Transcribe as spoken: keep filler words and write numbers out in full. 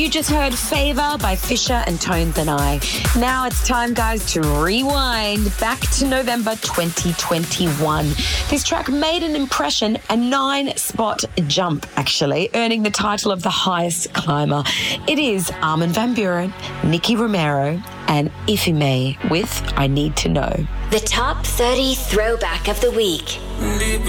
You just heard Favour by Fisher and Tones and I. Now it's time, guys, to rewind back to November twenty twenty-one. This track made an impression, a nine-spot jump, actually, earning the title of the highest climber. It is Armin van Buuren, Nicky Romero, and Ifeime with I Need to Know. The Top thirty Throwback of the Week.